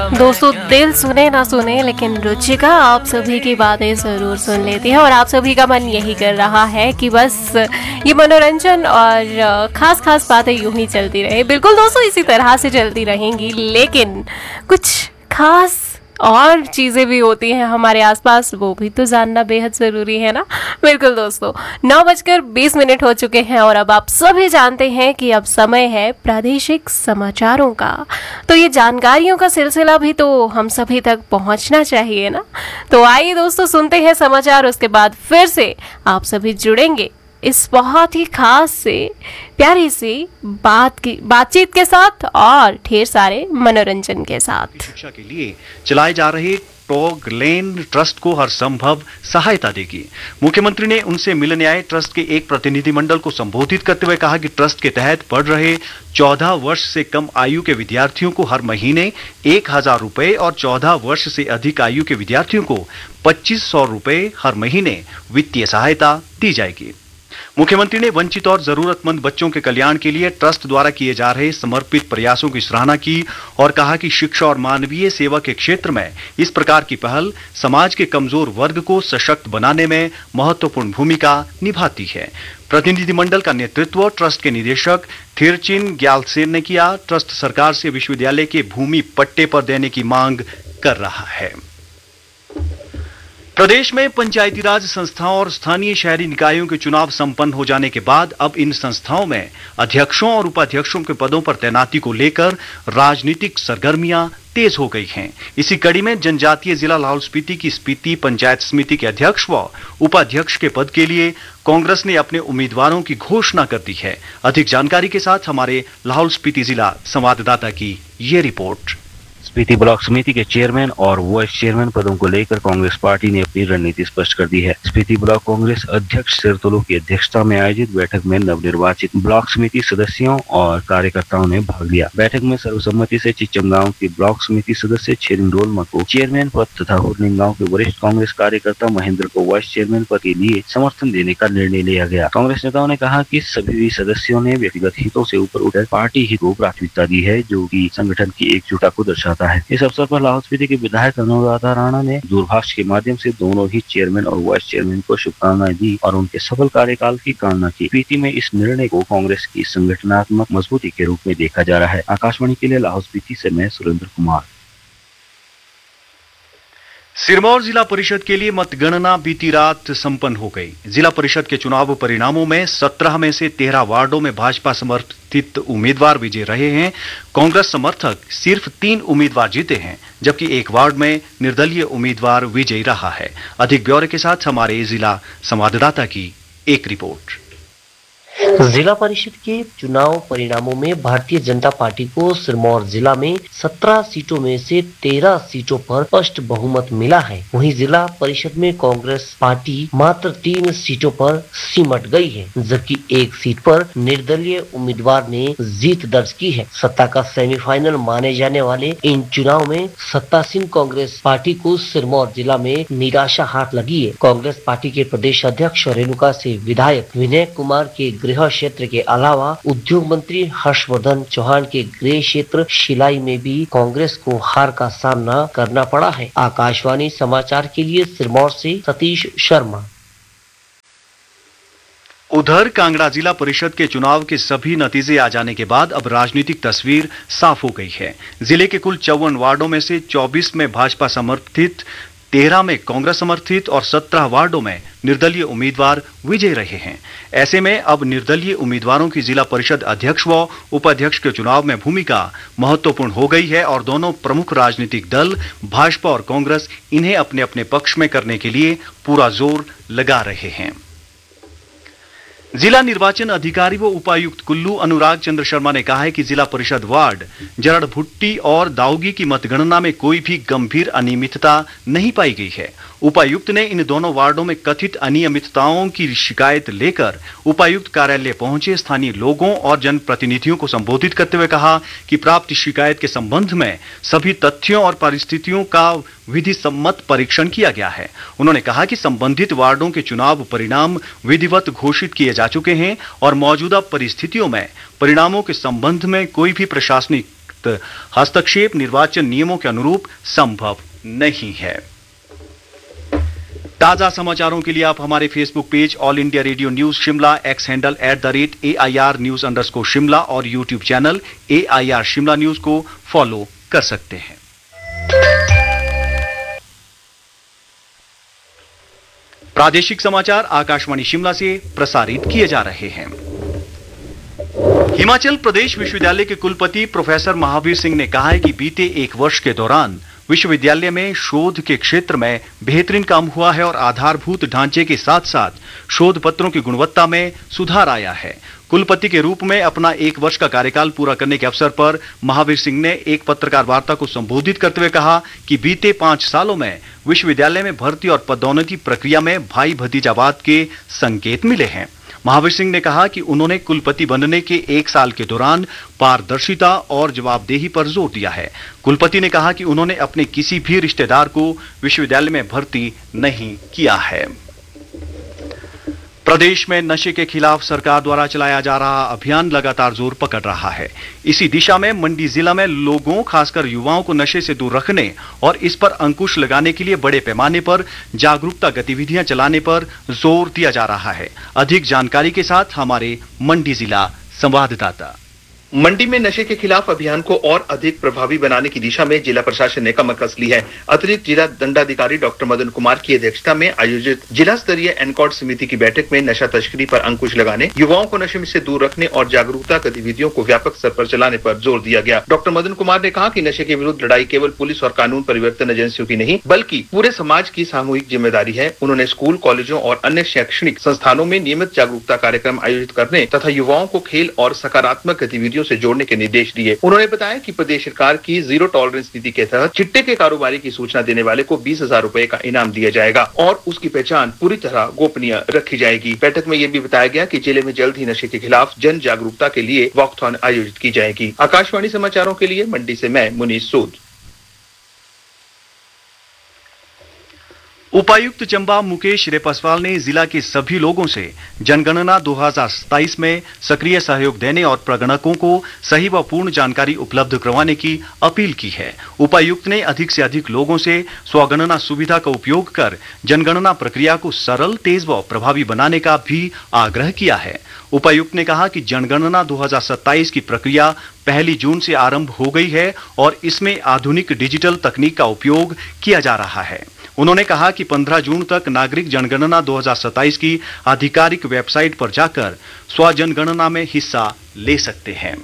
दोस्तों, दिल सुने ना सुने लेकिन रुचिका आप सभी की बातें ज़रूर सुन लेती है और आप सभी का मन यही कर रहा है कि बस ये मनोरंजन और ख़ास ख़ास बातें यूं ही चलती रहे। बिल्कुल दोस्तों, इसी तरह से चलती रहेंगी, लेकिन कुछ ख़ास और चीज़ें भी होती हैं हमारे आसपास, वो भी तो जानना बेहद ज़रूरी है ना। बिल्कुल दोस्तों, 9:20 हो चुके हैं और अब आप सभी जानते हैं कि अब समय है प्रादेशिक समाचारों का। तो ये जानकारियों का सिलसिला भी तो हम सभी तक पहुंचना चाहिए ना। तो आइए दोस्तों, सुनते हैं समाचार, उसके बाद फिर से आप सभी जुड़ेंगे इस बहुत ही खास से प्यारी सी बातचीत के साथ और ढेर सारे मनोरंजन के साथ। शिक्षा के लिए चलाए जा रहे टॉग लेन ट्रस्ट को हर संभव सहायता देगी। मुख्यमंत्री ने उनसे मिलने आए ट्रस्ट के एक प्रतिनिधिमंडल को संबोधित करते हुए कहा कि ट्रस्ट के तहत पढ़ रहे 14 वर्ष से कम आयु के विद्यार्थियों को हर महीने 1,000 रुपए और 14 वर्ष से अधिक आयु के विद्यार्थियों को 2,500 रुपए हर महीने वित्तीय सहायता दी जाएगी। मुख्यमंत्री ने वंचित और जरूरतमंद बच्चों के कल्याण के लिए ट्रस्ट द्वारा किए जा रहे समर्पित प्रयासों की सराहना की और कहा कि शिक्षा और मानवीय सेवा के क्षेत्र में इस प्रकार की पहल समाज के कमजोर वर्ग को सशक्त बनाने में महत्वपूर्ण भूमिका निभाती है। प्रतिनिधिमंडल का नेतृत्व ट्रस्ट के निदेशक थिरचिन ग्यालसेन ने किया। ट्रस्ट सरकार से विश्वविद्यालय के भूमि पट्टे पर देने की मांग कर रहा है। प्रदेश में पंचायती राज संस्थाओं और स्थानीय शहरी निकायों के चुनाव संपन्न हो जाने के बाद अब इन संस्थाओं में अध्यक्षों और उपाध्यक्षों के पदों पर तैनाती को लेकर राजनीतिक सरगर्मियां तेज हो गई हैं। इसी कड़ी में जनजातीय जिला लाहौल स्पीति की स्पीति पंचायत समिति के अध्यक्ष व उपाध्यक्ष के पद के लिए कांग्रेस ने अपने उम्मीदवारों की घोषणा कर दी है। अधिक जानकारी के साथ हमारे लाहौल स्पीति जिला संवाददाता की ये रिपोर्ट। स्पीति ब्लॉक समिति के चेयरमैन और वाइस चेयरमैन पदों को लेकर कांग्रेस पार्टी ने अपनी रणनीति स्पष्ट कर दी है। स्पीति ब्लॉक कांग्रेस अध्यक्ष सिरतुलु की अध्यक्षता में आयोजित बैठक में नवनिर्वाचित ब्लॉक समिति सदस्यों और कार्यकर्ताओं ने भाग लिया। बैठक में सर्वसम्मति से चिचम गांव की ब्लॉक समिति सदस्य छेरिंग डोलमा को चेयरमैन पद तथा हुरनिंग गांव के वरिष्ठ कांग्रेस कार्यकर्ता महेंद्र को वाइस चेयरमैन पद के लिए समर्थन देने का निर्णय लिया गया। कांग्रेस नेताओं ने कहा कि सभी सदस्यों ने व्यक्तिगत हितों से ऊपर उठकर पार्टी हित को प्राथमिकता दी है, जो कि संगठन की एकजुटता को दर्शाता है। इस अवसर पर लाहौल स्पीति के विधायक अनुराधा राणा ने दूरभाष के माध्यम से दोनों ही चेयरमैन और वाइस चेयरमैन को शुभकामनाएं दी और उनके सफल कार्यकाल की कामना की। स्पीति में इस निर्णय को कांग्रेस की संगठनात्मक मजबूती के रूप में देखा जा रहा है। आकाशवाणी के लिए लाहौल स्पीति से मैं सुरेंद्र कुमार। सिरमौर जिला परिषद के लिए मतगणना बीती रात संपन्न हो गई। जिला परिषद के चुनाव परिणामों में 17 में से 13 वार्डों में भाजपा समर्थित उम्मीदवार विजयी रहे हैं। कांग्रेस समर्थक सिर्फ 3 उम्मीदवार जीते हैं, जबकि एक वार्ड में निर्दलीय उम्मीदवार विजयी रहा है। अधिक ब्यौरे के साथ हमारे जिला संवाददाता की एक रिपोर्ट। जिला परिषद के चुनाव परिणामों में भारतीय जनता पार्टी को सिरमौर जिला में 17 सीटों में से 13 सीटों पर स्पष्ट बहुमत मिला है। वहीं जिला परिषद में कांग्रेस पार्टी मात्र 3 सीटों पर सिमट गई है, जबकि एक सीट पर निर्दलीय उम्मीदवार ने जीत दर्ज की है। सत्ता का सेमीफाइनल माने जाने वाले इन चुनाव में सत्तासीन कांग्रेस पार्टी को सिरमौर जिला में निराशा हाथ लगी है। कांग्रेस पार्टी के प्रदेश अध्यक्ष रेणुका से विधायक विनय कुमार के गृह क्षेत्र के अलावा उद्योग मंत्री हर्षवर्धन चौहान के गृह क्षेत्र शिलाई में भी कांग्रेस को हार का सामना करना पड़ा है। आकाशवाणी समाचार के लिए सिरमौर से सतीश शर्मा। उधर कांगड़ा जिला परिषद के चुनाव के सभी नतीजे आ जाने के बाद अब राजनीतिक तस्वीर साफ हो गई है। जिले के कुल 54 वार्डों में से 24 में भाजपा समर्थित, 13 में कांग्रेस समर्थित और 17 वार्डों में निर्दलीय उम्मीदवार विजयी रहे हैं। ऐसे में अब निर्दलीय उम्मीदवारों की जिला परिषद अध्यक्ष व उपाध्यक्ष के चुनाव में भूमिका महत्वपूर्ण हो गई है और दोनों प्रमुख राजनीतिक दल भाजपा और कांग्रेस इन्हें अपने अपने पक्ष में करने के लिए पूरा जोर लगा रहे हैं। जिला निर्वाचन अधिकारी व उपायुक्त कुल्लू अनुराग चंद्र शर्मा ने कहा है कि जिला परिषद वार्ड जरड़ भुट्टी और दाऊगी की मतगणना में कोई भी गंभीर अनियमितता नहीं पाई गई है। उपायुक्त ने इन दोनों वार्डों में कथित अनियमितताओं की शिकायत लेकर उपायुक्त कार्यालय पहुंचे स्थानीय लोगों और जनप्रतिनिधियों को संबोधित करते हुए कहा कि प्राप्त शिकायत के संबंध में सभी तथ्यों और परिस्थितियों का विधि सम्मत परीक्षण किया गया है। उन्होंने कहा कि संबंधित वार्डों के चुनाव परिणाम विधिवत घोषित किए जा चुके हैं और मौजूदा परिस्थितियों में परिणामों के संबंध में कोई भी प्रशासनिक अतिरिक्त हस्तक्षेप निर्वाचन नियमों के अनुरूप संभव नहीं है। ताजा समाचारों के लिए आप हमारे Facebook page all India radio news Shimla, x handle @AIR news_शिमला और YouTube channel AIR Shimla news को फॉलो कर सकते हैं। प्रादेशिक समाचार आकाशवाणी शिमला से प्रसारित किए जा रहे हैं। हिमाचल प्रदेश विश्वविद्यालय के कुलपति प्रोफेसर महावीर सिंह ने कहा है कि बीते एक वर्ष के दौरान विश्वविद्यालय में शोध के क्षेत्र में बेहतरीन काम हुआ है और आधारभूत ढांचे के साथ साथ शोध पत्रों की गुणवत्ता में सुधार आया है। कुलपति के रूप में अपना एक वर्ष का कार्यकाल पूरा करने के अवसर पर महावीर सिंह ने एक पत्रकार वार्ता को संबोधित करते हुए कहा कि बीते 5 सालों में विश्वविद्यालय में भर्ती और पदोन्नति प्रक्रिया में भाई भतीजावाद के संकेत मिले हैं। महावीर सिंह ने कहा कि उन्होंने कुलपति बनने के 1 साल के दौरान पारदर्शिता और जवाबदेही पर जोर दिया है। कुलपति ने कहा कि उन्होंने अपने किसी भी रिश्तेदार को विश्वविद्यालय में भर्ती नहीं किया है। प्रदेश में नशे के खिलाफ सरकार द्वारा चलाया जा रहा अभियान लगातार जोर पकड़ रहा है। इसी दिशा में मंडी जिला में लोगों, खासकर युवाओं को नशे से दूर रखने और इस पर अंकुश लगाने के लिए बड़े पैमाने पर जागरूकता गतिविधियां चलाने पर जोर दिया जा रहा है। अधिक जानकारी के साथ हमारे मंडी जिला संवाददाता। मंडी में नशे के खिलाफ अभियान को और अधिक प्रभावी बनाने की दिशा में जिला प्रशासन ने कमर कस ली है। अतिरिक्त जिला दंडाधिकारी डॉक्टर मदन कुमार की अध्यक्षता में आयोजित जिला स्तरीय एनकॉर्ड समिति की बैठक में नशा तस्करी पर अंकुश लगाने, युवाओं को नशे से दूर रखने और जागरूकता गतिविधियों को व्यापक स्तर पर चलाने पर जोर दिया गया। डॉक्टर मदन कुमार ने कहा कि नशे के विरुद्ध लड़ाई केवल पुलिस और कानून परिवर्तन एजेंसियों की नहीं बल्कि पूरे समाज की सामूहिक जिम्मेदारी है। उन्होंने स्कूल, कॉलेजों और अन्य शैक्षणिक संस्थानों में नियमित जागरूकता कार्यक्रम आयोजित करने तथा युवाओं को खेल और सकारात्मक गतिविधियों से जोड़ने के निर्देश दिए। उन्होंने बताया कि प्रदेश सरकार की जीरो टॉलरेंस नीति के तहत चिट्टे के कारोबारी की सूचना देने वाले को 20,000 रुपए का इनाम दिया जाएगा और उसकी पहचान पूरी तरह गोपनीय रखी जाएगी। बैठक में यह भी बताया गया कि जिले में जल्द ही नशे के खिलाफ जन जागरूकता के लिए वॉकथॉन आयोजित की जाएगी। आकाशवाणी समाचारों के लिए मंडी से मैं मुनीश सूद। उपायुक्त चंबा मुकेश रेपसवाल ने जिला के सभी लोगों से जनगणना 2027 में सक्रिय सहयोग देने और प्रगणकों को सही व पूर्ण जानकारी उपलब्ध करवाने की अपील की है। उपायुक्त ने अधिक से अधिक लोगों से स्वगणना सुविधा का उपयोग कर जनगणना प्रक्रिया को सरल, तेज व प्रभावी बनाने का भी आग्रह किया है। उपायुक्त ने कहा कि जनगणना 2027 की प्रक्रिया 1 जून से आरंभ हो गई है और इसमें आधुनिक डिजिटल तकनीक का उपयोग किया जा रहा है। उन्होंने कहा कि 15 जून तक नागरिक जनगणना 2027 की आधिकारिक वेबसाइट पर जाकर स्वजनगणना में हिस्सा ले सकते हैं।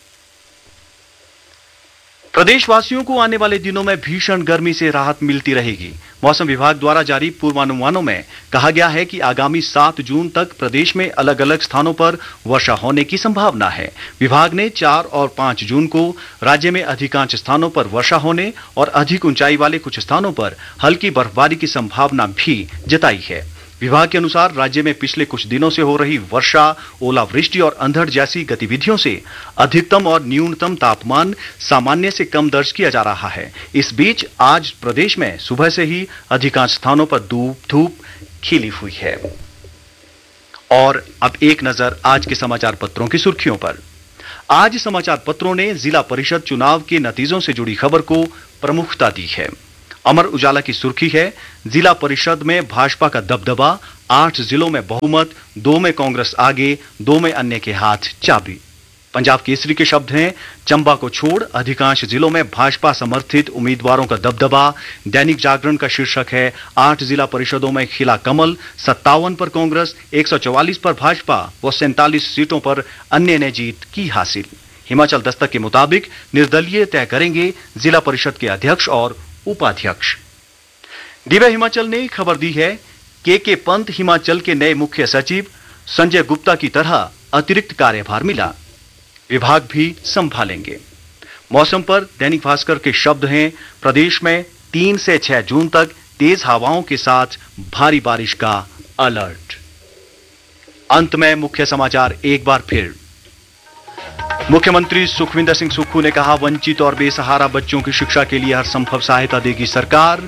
प्रदेशवासियों को आने वाले दिनों में भीषण गर्मी से राहत मिलती रहेगी। मौसम विभाग द्वारा जारी पूर्वानुमानों में कहा गया है कि आगामी 7 जून तक प्रदेश में अलग अलग स्थानों पर वर्षा होने की संभावना है। विभाग ने 4 और 5 जून को राज्य में अधिकांश स्थानों पर वर्षा होने और अधिक ऊंचाई वाले कुछ स्थानों पर हल्की बर्फबारी की संभावना भी जताई है। विभाग के अनुसार राज्य में पिछले कुछ दिनों से हो रही वर्षा, ओलावृष्टि और अंधड़ जैसी गतिविधियों से अधिकतम और न्यूनतम तापमान सामान्य से कम दर्ज किया जा रहा है। इस बीच आज प्रदेश में सुबह से ही अधिकांश स्थानों पर धूप खिली हुई है। और अब एक नजर आज के समाचार पत्रों की सुर्खियों पर। आज समाचार पत्रों ने जिला परिषद चुनाव के नतीजों से जुड़ी खबर को प्रमुखता दी है। अमर उजाला की सुर्खी है, जिला परिषद में भाजपा का दबदबा, 8 जिलों में बहुमत, 2 में कांग्रेस आगे, 2 में अन्य के हाथ चाबी। पंजाब केसरी के शब्द हैं, चंबा को छोड़ अधिकांश जिलों में भाजपा समर्थित उम्मीदवारों का दबदबा। दैनिक जागरण का शीर्षक है, 8 जिला परिषदों में खिला कमल, 57 पर कांग्रेस, 144 पर भाजपा व 47 सीटों पर अन्य ने जीत की हासिल। हिमाचल दस्तक के मुताबिक निर्दलीय तय करेंगे जिला परिषद के अध्यक्ष और उपाध्यक्ष। दिव्य हिमाचल ने खबर दी है, के पंत हिमाचल के नए मुख्य सचिव, संजय गुप्ता की तरह अतिरिक्त कार्यभार मिला, विभाग भी संभालेंगे। मौसम पर दैनिक भास्कर के शब्द हैं, प्रदेश में 3 से 6 जून तक तेज हवाओं के साथ भारी बारिश का अलर्ट। अंत में मुख्य समाचार एक बार फिर। मुख्यमंत्री सुखविंदर सिंह सुक्खू ने कहा, वंचित और बेसहारा बच्चों की शिक्षा के लिए हर संभव सहायता देगी सरकार।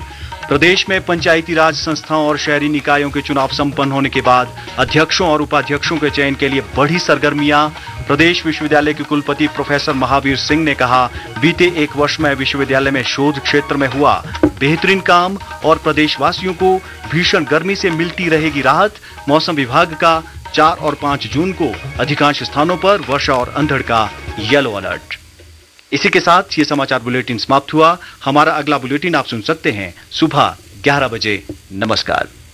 प्रदेश में पंचायती राज संस्थाओं और शहरी निकायों के चुनाव संपन्न होने के बाद अध्यक्षों और उपाध्यक्षों के चयन के लिए बढ़ी सरगर्मियां। प्रदेश विश्वविद्यालय के कुलपति प्रोफेसर महावीर सिंह ने कहा, बीते एक वर्ष में विश्वविद्यालय में शोध क्षेत्र में हुआ बेहतरीन काम और प्रदेशवासियों को भीषण गर्मी से मिलती रहेगी राहत। मौसम विभाग का 4 और 5 जून को अधिकांश स्थानों पर वर्षा और अंधड़ का येलो अलर्ट। इसी के साथ ये समाचार बुलेटिन समाप्त हुआ। हमारा अगला बुलेटिन आप सुन सकते हैं सुबह 11 बजे। नमस्कार।